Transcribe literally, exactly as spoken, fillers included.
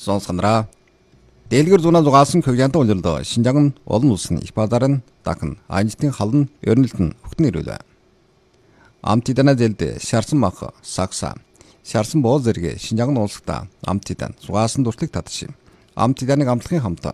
сонсгонраа. Дэлгэр зунаа зугаасан көвянтан улирал Шинжаан олон улсын их базарын дахин анжтын халан өрнөлтөн өгтөн ирүүлв. Амтидана зэлдэ шарсан мах сакса шарсан боол зэрэг Шинжаан улстай амтидан зугаасан дурслыг татшив. Амтиданыг амтлахын хамт